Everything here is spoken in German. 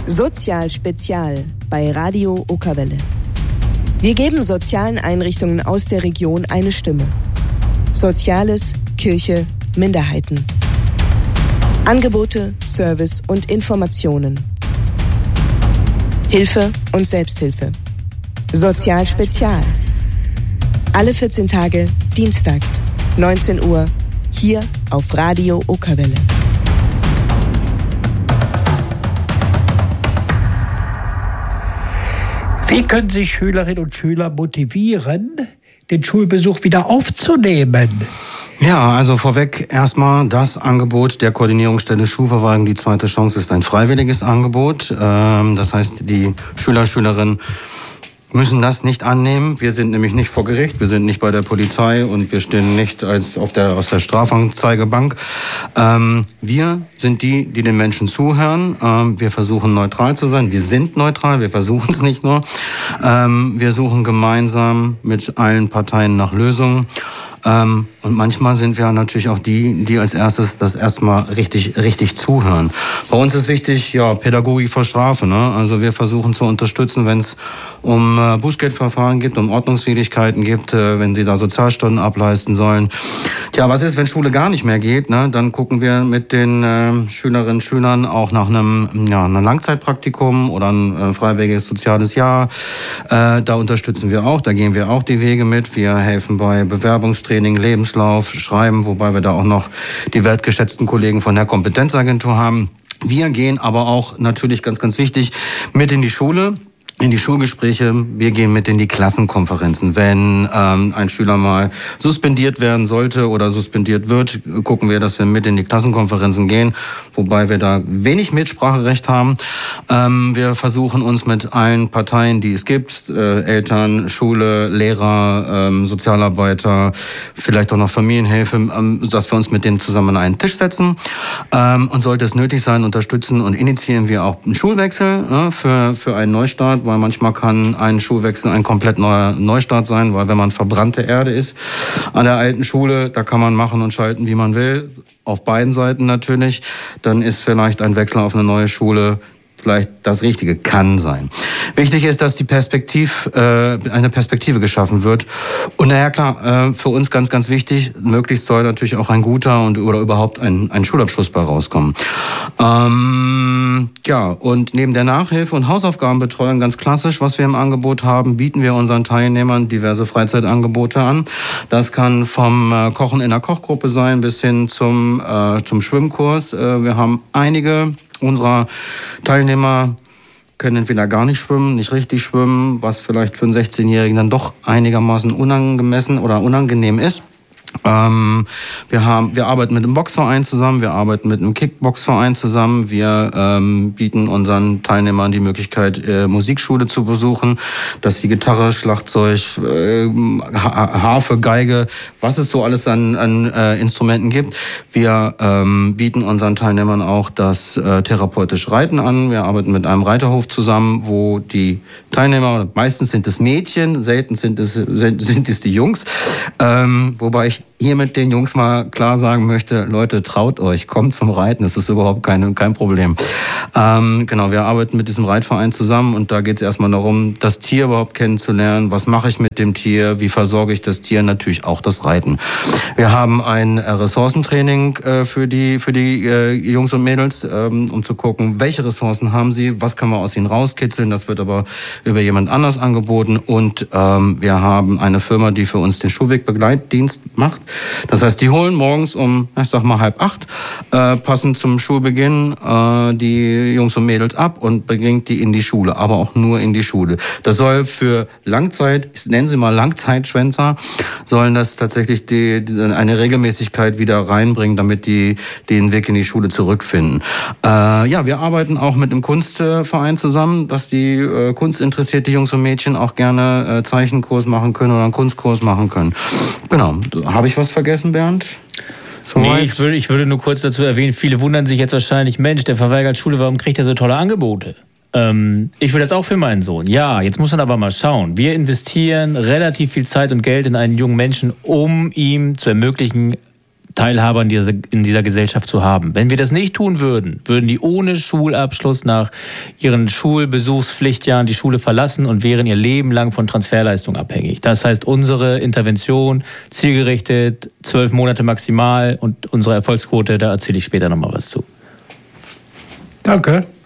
Sozial Spezial bei Radio Okerwelle. Wir geben sozialen Einrichtungen aus der Region eine Stimme. Soziales, Kirche, Minderheiten. Angebote, Service und Informationen. Hilfe und Selbsthilfe. Sozial Spezial. Alle 14 Tage, dienstags, 19 Uhr, hier auf Radio Okerwelle. Wie können sich Schülerinnen und Schüler motivieren, den Schulbesuch wieder aufzunehmen? Ja, also vorweg erstmal das Angebot der Koordinierungsstelle Schulverwaltung, die zweite Chance, ist ein freiwilliges Angebot. Das heißt, die Schüler, Schülerinnen müssen das nicht annehmen. Wir sind nämlich nicht vor Gericht, wir sind nicht bei der Polizei und wir stehen nicht aus der Strafanzeigebank. Wir sind die den Menschen zuhören. Wir versuchen neutral zu sein. Wir sind neutral, wir versuchen es nicht nur. Wir suchen gemeinsam mit allen Parteien nach Lösungen. Und manchmal sind wir natürlich auch die als erstes das erstmal richtig zuhören. Bei uns ist wichtig, Pädagogik vor Strafe, ne? Also wir versuchen zu unterstützen, wenn es um Bußgeldverfahren gibt, um Ordnungswidrigkeiten gibt, wenn sie da Sozialstunden ableisten sollen. Tja, was ist, wenn Schule gar nicht mehr geht, ne? Dann gucken wir mit den Schülerinnen und Schülern auch nach einem Langzeitpraktikum oder ein freiwilliges soziales Jahr. Da unterstützen wir auch, da gehen wir auch die Wege mit. Wir helfen bei Bewerbungstraining, Lebenslauf, Schreiben, wobei wir da auch noch die wertgeschätzten Kollegen von der Kompetenzagentur haben. Wir gehen aber auch natürlich ganz wichtig mit in die Schule. In die Schulgespräche, wir gehen mit in die Klassenkonferenzen. Wenn ein Schüler mal suspendiert werden sollte oder suspendiert wird, gucken wir, dass wir mit in die Klassenkonferenzen gehen, wobei wir da wenig Mitspracherecht haben. Wir versuchen uns mit allen Parteien, die es gibt, Eltern, Schule, Lehrer, Sozialarbeiter, vielleicht auch noch Familienhilfe, dass wir uns mit denen zusammen an einen Tisch setzen. Und sollte es nötig sein, unterstützen und initiieren wir auch einen Schulwechsel für einen Neustart, weil manchmal kann ein Schulwechsel ein komplett neuer Neustart sein, weil wenn man verbrannte Erde ist an der alten Schule, da kann man machen und schalten, wie man will, auf beiden Seiten natürlich, dann ist vielleicht ein Wechsel auf eine neue Schule vielleicht das Richtige, kann sein. Wichtig ist, dass eine Perspektive geschaffen wird. Und für uns ganz wichtig, möglichst soll natürlich auch ein guter oder überhaupt ein Schulabschluss bei rauskommen. Und neben der Nachhilfe und Hausaufgabenbetreuung ganz klassisch, was wir im Angebot haben, bieten wir unseren Teilnehmern diverse Freizeitangebote an. Das kann vom Kochen in der Kochgruppe sein bis hin zum Schwimmkurs. Wir haben einige unserer Teilnehmer können entweder gar nicht schwimmen, nicht richtig schwimmen, was vielleicht für einen 16-Jährigen dann doch einigermaßen unangemessen oder unangenehm ist. Wir arbeiten mit einem Boxverein zusammen, wir arbeiten mit einem Kickboxverein zusammen, wir bieten unseren Teilnehmern die Möglichkeit, Musikschule zu besuchen, dass sie Gitarre, Schlagzeug, Harfe, Geige, was es so alles an Instrumenten gibt. Wir bieten unseren Teilnehmern auch das therapeutische Reiten an. Wir arbeiten mit einem Reiterhof zusammen, wo die Teilnehmer, meistens sind es Mädchen, selten sind es die Jungs, wobei ich hier mit den Jungs mal klar sagen möchte, Leute, traut euch, kommt zum Reiten, das ist überhaupt kein Problem. Wir arbeiten mit diesem Reitverein zusammen und da geht es erstmal darum, das Tier überhaupt kennenzulernen, was mache ich mit dem Tier, wie versorge ich das Tier, natürlich auch das Reiten. Wir haben ein Ressourcentraining für die Jungs und Mädels, um zu gucken, welche Ressourcen haben sie, was können wir aus ihnen rauskitzeln, das wird aber über jemand anders angeboten und wir haben eine Firma, die für uns den Schulwegbegleitdienst macht. Das heißt, die holen morgens um, 7:30, passend zum Schulbeginn, die Jungs und Mädels ab und bringt die in die Schule, aber auch nur in die Schule. Das soll für ich nenne sie mal Langzeitschwänzer, sollen das tatsächlich eine Regelmäßigkeit wieder reinbringen, damit die den Weg in die Schule zurückfinden. Wir arbeiten auch mit einem Kunstverein zusammen, dass die kunstinteressierte Jungs und Mädchen auch gerne Zeichenkurs machen können oder einen Kunstkurs machen können. Genau. Habe ich was vergessen, Bernd? Nee, ich würde nur kurz dazu erwähnen, viele wundern sich jetzt wahrscheinlich, Mensch, der verweigert Schule, warum kriegt er so tolle Angebote? Ich will das auch für meinen Sohn. Ja, jetzt muss man aber mal schauen. Wir investieren relativ viel Zeit und Geld in einen jungen Menschen, um ihm zu ermöglichen, Teilhaber in dieser Gesellschaft zu haben. Wenn wir das nicht tun würden, würden die ohne Schulabschluss nach ihren Schulbesuchspflichtjahren die Schule verlassen und wären ihr Leben lang von Transferleistung abhängig. Das heißt, unsere Intervention, zielgerichtet, 12 Monate maximal und unsere Erfolgsquote, da erzähle ich später nochmal was zu. Danke.